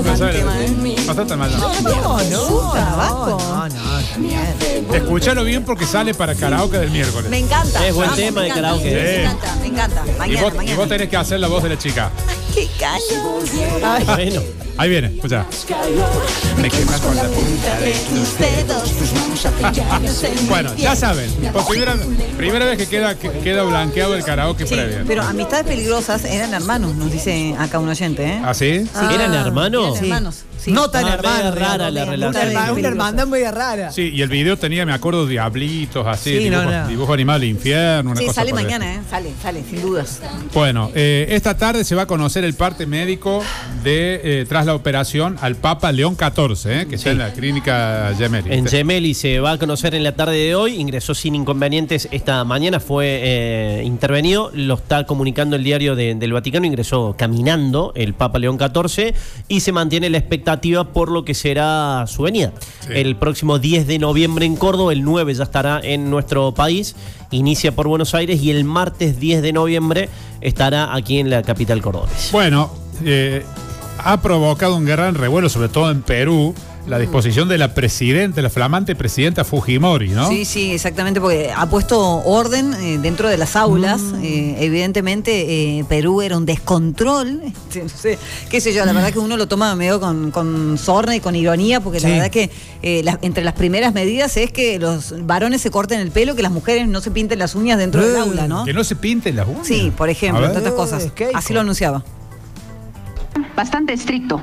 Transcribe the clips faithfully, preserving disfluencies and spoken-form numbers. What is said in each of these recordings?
pasar el- tema, ¿eh? no está tan mal. No. No, no, Tabaco. no, no, está bien. Escúchalo bien porque sale para karaoke del miércoles. Me encanta. Es buen Vamos, tema me de encanta. karaoke. Me Sí. encanta, me encanta. Y Mañana, vos, y mañana. vos tenés que hacer la voz de la chica. Qué caño. Bueno. Ahí viene, escucha. Me quemas con la punta de Tus dedos, tus manos apoyadas en mi Bueno, piel. ya saben, por primera, primera vez que queda, que queda blanqueado el karaoke Sí, previo. pero amistades peligrosas eran hermanos, nos dice acá un oyente, ¿eh? ¿Ah, sí? Sí. ¿Eran hermanos? Eran Sí. hermanos. Sí. No tan Ah, hermano. media rara digamos. la Una relación. Una, herma- una peligrosa. hermandad media rara. Sí, y el video tenía, me acuerdo, diablitos, así, Sí, no, dibujo, no. dibujo animal del infierno, una Sí, cosa sale por el- mañana, ¿eh? Sale, sale, sin dudas. Bueno, eh, esta tarde se va a conocer el parte médico de eh, tras la operación al Papa León catorce, eh, que está Sí. en la clínica Gemelli. En Gemelli se va a conocer en la tarde de hoy. Ingresó sin inconvenientes esta mañana. Fue eh, intervenido. Lo está comunicando el diario de- del Vaticano. Ingresó caminando el Papa León catorce y se mantiene la expectativa por lo que será su venida. Sí. El próximo diez de noviembre en Córdoba. El nueve ya estará en nuestro país. Inicia por Buenos Aires y el martes diez de noviembre estará aquí en la capital cordobesa. Bueno, eh, ha provocado un gran revuelo, sobre todo en Perú, la disposición de la presidenta, la flamante presidenta Fujimori, ¿no? Sí, sí, exactamente, porque ha puesto orden eh, dentro de las aulas. Eh, evidentemente, eh, Perú era un descontrol. Este, no sé, qué sé yo, la verdad que uno lo toma medio con, con sorna y con ironía, porque la Sí. verdad que eh, la- entre las primeras medidas es que los varones se corten el pelo, que las mujeres no se pinten las uñas dentro del Eh, aula, ¿no? Que no se pinten las uñas. Sí, por ejemplo, A ver. entre otras cosas. Eh, Keiko. Así lo anunciaba. Bastante estricto.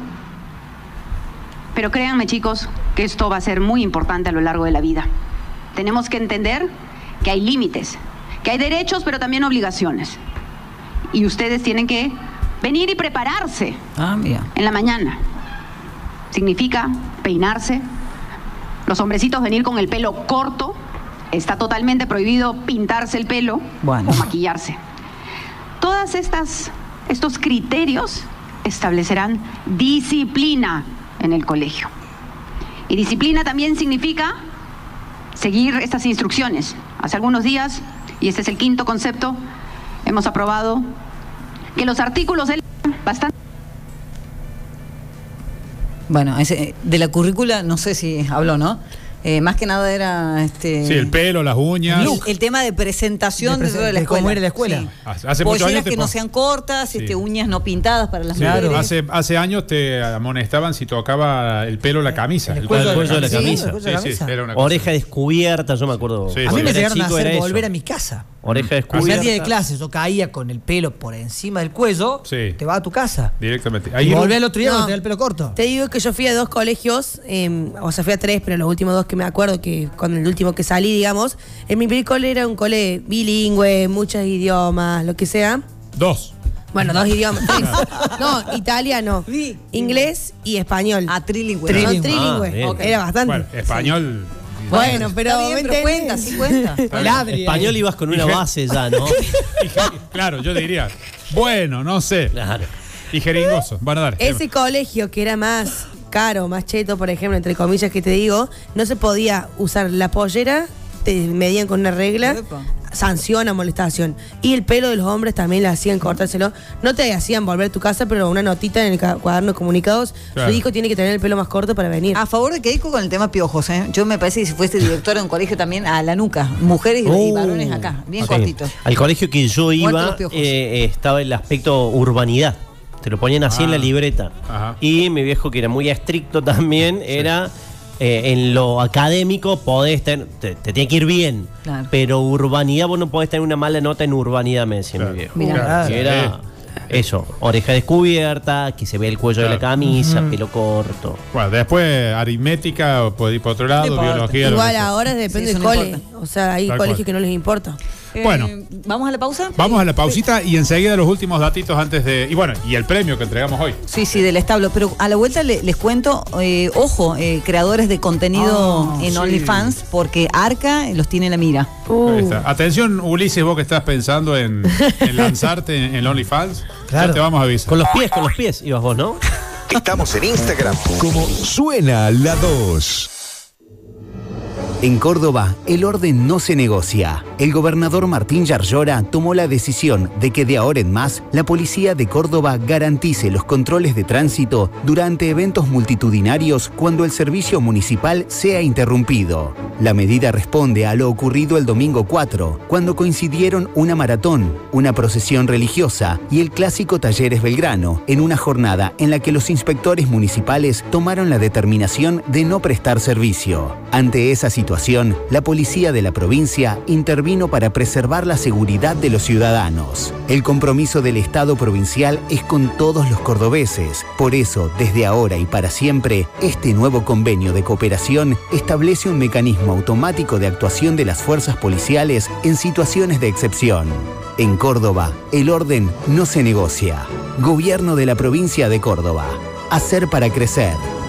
Pero créanme, chicos, que esto va a ser muy importante a lo largo de la vida. Tenemos que entender que hay límites, que hay derechos, pero también obligaciones. Y ustedes tienen que venir y prepararse Ah, mira. en la mañana. Significa peinarse. Los hombrecitos venir con el pelo corto. Está totalmente prohibido pintarse el pelo Bueno. o maquillarse. Todas estas estos criterios establecerán disciplina en el colegio. Y disciplina también significa seguir estas instrucciones. Hace algunos días, y este es el quinto concepto, hemos aprobado que los artículos del bastante. Bueno, ese, de la currícula, no sé si habló, ¿no? Eh, más que nada era este Sí, el pelo, las uñas. el, el tema de presentación De presen- dentro de la de cómo escuela. era la escuela. Sí. Hace- hace muchos Polleras años te que no pon- sean cortas, Sí. este, uñas no pintadas para las Sí, mujeres. hace, hace años te amonestaban si tocaba el pelo la camisa. El El cuello cuello de la Sí, camisa. Sí, El cuello de la sí, camisa. era una cosa. Oreja descubierta, yo me acuerdo. Sí, A sí. mí me Era llegaron a chico, hacer era eso. volver a mi casa. Oreja A descubierta. día de clase, yo caía con el pelo por encima del cuello, Sí. te vas a tu casa. Directamente. Y Ahí volví al otro día No. cuando tenía el pelo corto. Te digo que yo fui a dos colegios, eh, o sea, fui a tres, pero los últimos dos que me acuerdo, que con el último que salí, digamos, en mi primer cole era un cole bilingüe, muchos idiomas, lo que sea. dos. Bueno, dos idiomas, tres. No, italiano, Sí. inglés y español. Ah, trilingüe. No, trilingüe. trilingüe. Ah, bien. Ok. Era bastante. Bueno, español. Bueno, pero, Está bien, ¿me pero entendés? cuenta, sí cuenta. El Adri. Español ahí. ibas con una Dije- base ya, ¿no? Y je- claro, yo diría, bueno, no sé. Claro. Y jeringoso. Bueno, dale. Ese colegio que era más caro, más cheto, por ejemplo, entre comillas que te digo, no se podía usar la pollera, te medían con una regla, Epa. sanción, amonestación. Y el pelo de los hombres también le hacían cortárselo. No te hacían volver a tu casa, pero una notita en el ca- cuaderno de comunicados, Claro. su hijo tiene que tener el pelo más corto para venir. A favor de Keiko con el tema piojos, ¿eh? Yo me parece que si fuese directora de un colegio también a la nuca. Mujeres y, y Uh, varones acá, bien ok. cortitos. Al colegio que yo Muertos iba los piojos. eh, estaba el aspecto urbanidad. Te lo ponían así Ah. en la libreta. Ajá. Y mi viejo, que era muy estricto también, era eh, en lo académico podés tener, te, te tiene que ir bien. Claro. Pero urbanidad, vos no podés tener una mala nota en urbanidad, me decía Claro. mi viejo. Mirá. Claro, Que sí. era eso, oreja descubierta, que se ve el cuello de la Claro. camisa, pelo corto. Bueno, después aritmética, o puede ir por otro lado, No importa. biología. lo Igual que sea. ahora depende Sí, eso del no cole. importa. O sea, hay Tal colegios cual. que no les importa. Bueno. Eh, ¿Vamos a la pausa? Vamos a la pausita y enseguida los últimos datitos antes de. Y bueno, y el premio que entregamos hoy. Sí, sí, del establo. Pero a la vuelta le- les cuento, eh, ojo, eh, creadores de contenido Ah, en sí. OnlyFans, porque Arca los tiene en la mira. Uh. Ahí está. Atención, Ulises, vos que estás pensando en, en lanzarte en, en OnlyFans, Claro. ya te vamos a avisar. Con los pies, con los pies ibas vos, ¿no? Estamos en Instagram como Suena la dos. En Córdoba, el orden no se negocia, el gobernador Martín Yarlora tomó la decisión de que de ahora en más la policía de Córdoba garantice los controles de tránsito durante eventos multitudinarios cuando el servicio municipal sea interrumpido. La medida responde a lo ocurrido el domingo cuatro, cuando coincidieron una maratón, una procesión religiosa y el clásico Talleres Belgrano, en una jornada en la que los inspectores municipales tomaron la determinación de no prestar servicio. Ante esa situación, la policía de la provincia intervino para preservar la seguridad de los ciudadanos. El compromiso del Estado provincial es con todos los cordobeses. Por eso, desde ahora y para siempre, este nuevo convenio de cooperación establece un mecanismo automático de actuación de las fuerzas policiales en situaciones de excepción. En Córdoba, el orden no se negocia. Gobierno de la provincia de Córdoba. Hacer para crecer.